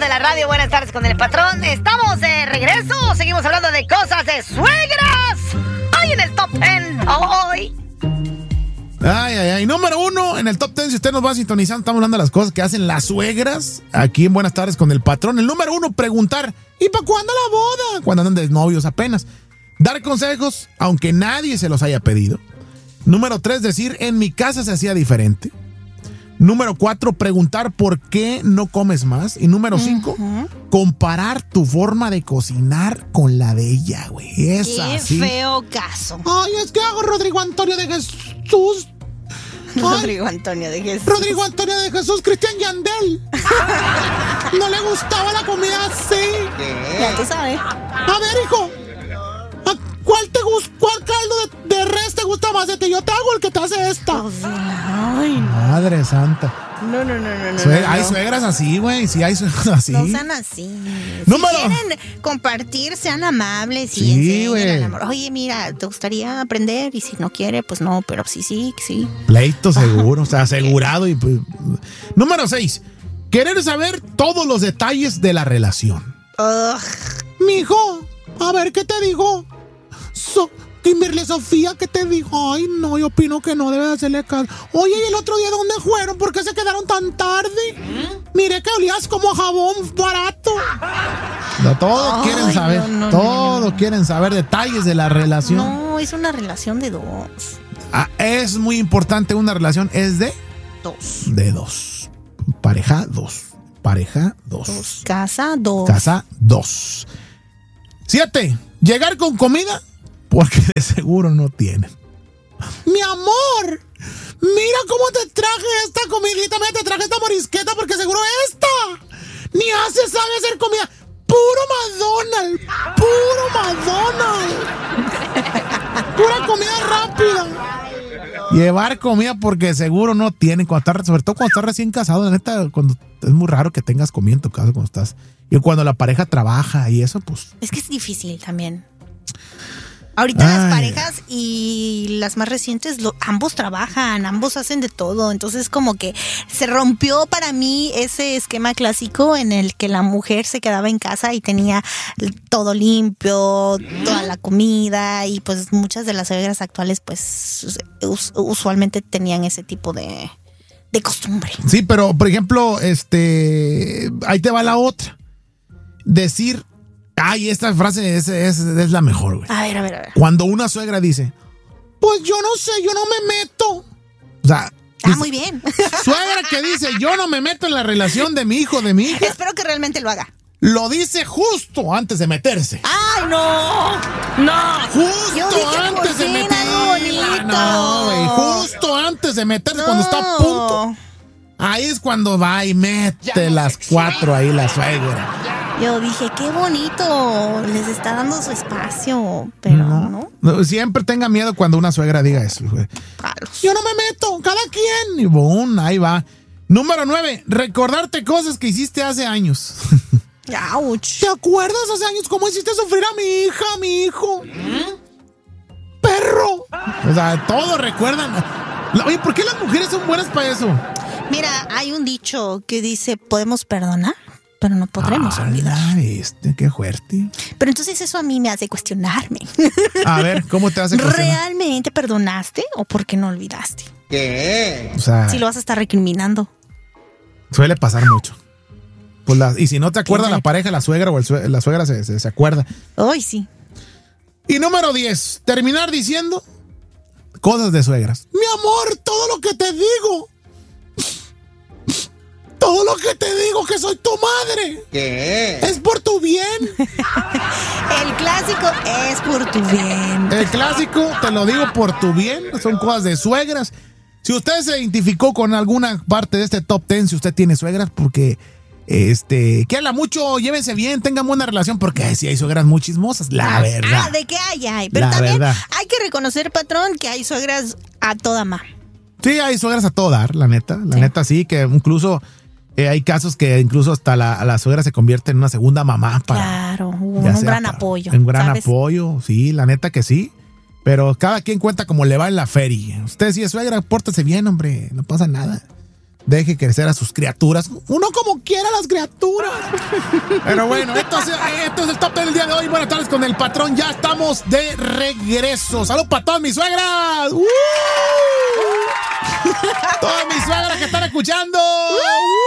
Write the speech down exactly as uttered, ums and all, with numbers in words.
de la radio. Buenas tardes con el patrón. Estamos de regreso. Seguimos hablando de cosas de suegras. Hoy en el top ten. Hoy. Ay, ay, ay. Número uno en el top ten. Si usted nos va sintonizando, estamos hablando de las cosas que hacen las suegras. Aquí en Buenas tardes con el patrón. El número uno, preguntar: ¿y para cuándo la boda? Cuando andan de novios apenas. Dar consejos, aunque nadie se los haya pedido. Número tres, decir: en mi casa se hacía diferente. Número cuatro, preguntar por qué no comes más. Y número cinco, uh-huh. comparar tu forma de cocinar con la de ella, güey. Esa, Qué sí. feo caso. Ay, es que hago Rodrigo Antonio de Jesús. Rodrigo Antonio de Jesús. Rodrigo Antonio de Jesús, Cristian Yandel. No le gustaba la comida así. Ya tú sabes. A ver, hijo. ¿Cuál te gusta? ¿Cuál caldo de, de res te gusta más de ti? Yo te hago el que te hace esta. Ay, no. Madre santa. No, no, no, no, no. Sue- no, hay no. suegras así, güey. Sí, hay suegras así. No sean así. Número. Si quieren compartir, sean amables y Sí, enseñen güey. el amor. Oye, mira, ¿te gustaría aprender? Y si no quiere, pues no, pero sí, sí, sí. Pleito seguro, o sea, asegurado. Y pues. Número seis. Querer saber todos los detalles de la relación. Ugh. Mijo, a ver, ¿qué te dijo? So, Kimberly Sofía, ¿qué te dijo? Ay, no, yo opino que no debe hacerle caso. Oye, ¿y el otro día dónde fueron? ¿Por qué se quedaron tan tarde? ¿Mm? Miré que olías como a jabón barato. No, todos Ay, quieren saber, no, no, todos no, no. quieren saber detalles de la relación. No, es una relación de dos. Ah, es muy importante, una relación es de Dos. de dos. Pareja, dos. Pareja, dos. Dos. Casa, dos. Casa, dos. Siete. Llegar con comida porque de seguro no tienen. Mi amor, mira cómo te traje esta comidita. Mira, te traje esta morisqueta porque seguro esta ni hace, sabe hacer comida. Puro McDonald's. Puro McDonald's. Pura comida rápida. Llevar comida porque seguro no tienen. Cuando estás, sobre todo cuando estás recién casado, la neta, cuando es muy raro que tengas comida en tu casa cuando estás. Y cuando la pareja trabaja y eso, pues. Es que es difícil también. Ahorita Ay. las parejas y las más recientes, lo, ambos trabajan, ambos hacen de todo. Entonces como que se rompió para mí ese esquema clásico en el que la mujer se quedaba en casa y tenía todo limpio, toda la comida. Y pues muchas de las suegras actuales pues us, usualmente tenían ese tipo de, de costumbre. Sí, pero por ejemplo, este, ahí te va la otra. Decir, ay, esta frase es, es, es la mejor, güey. A ver, a ver, a ver. Cuando una suegra dice, pues yo no sé, yo no me meto. O sea, Ah, dice, muy bien. suegra que dice, yo no me meto en la relación de mi hijo, de mi hija, Espero que realmente lo haga. lo dice justo antes de meterse. ¡Ay, no! ¡No! Justo Yo dije, antes por de fin, meterse. algo bonito. No, güey, justo antes de meterse, No. cuando está a punto. Ahí es cuando va y mete las cuatro ahí la suegra. Yo dije, qué bonito, les está dando su espacio, pero no. No, no, siempre tenga miedo cuando una suegra diga eso, güey. Palos. Yo no me meto, cada quien. Y boom, ahí va. Número nueve, recordarte cosas que hiciste hace años. ¡Auch! ¿Te acuerdas hace años cómo hiciste sufrir a mi hija, a mi hijo? ¿Mm? ¡Perro! O sea, todos recuerdan. Oye, ¿por qué las mujeres son buenas para eso? Mira, hay un dicho que dice, podemos perdonar, pero no podremos Ah, olvidar. este, qué fuerte. Pero entonces eso a mí me hace cuestionarme. A ver, ¿cómo te hace cuestionar? ¿Realmente perdonaste o por qué no olvidaste? ¿Qué? O sea, Si lo vas a estar recriminando. suele pasar mucho. Pues la, y si no te acuerdas ¿Qué? la pareja, la suegra o el sue- la suegra se, se, se acuerda. Ay, sí. Y número diez, terminar diciendo cosas de suegras. Mi amor, todo lo que te digo. Todo lo que te digo, que soy tu madre. ¿Qué? Es por tu bien. El clásico es por tu bien. El clásico, te lo digo por tu bien. Son cosas de suegras. Si usted se identificó con alguna parte de este top ten, si usted tiene suegras, porque este, que habla mucho, llévense bien, tengan buena relación, porque ay, sí hay suegras muy chismosas, la verdad. Ah, de que hay, hay. Pero La también verdad. hay que reconocer, patrón, que hay suegras a toda ma. Sí, hay suegras a todo dar, la neta. La Sí. neta sí, que incluso eh, hay casos que incluso hasta la, la suegra se convierte en una segunda mamá para. Claro, un, ya un sea gran para- apoyo. Un gran ¿sabes? apoyo, sí, la neta que sí. Pero cada quien cuenta como le va en la feria. Usted si es suegra, pórtese bien, hombre, no pasa nada. deje crecer a sus criaturas. Uno como quiera las criaturas. Pero bueno, esto es, esto es el top del día de hoy. Buenas tardes con el patrón. Ya estamos de regreso. ¡Salud para todas mis suegras! ¡Uh! Todas mis suegras que están escuchando.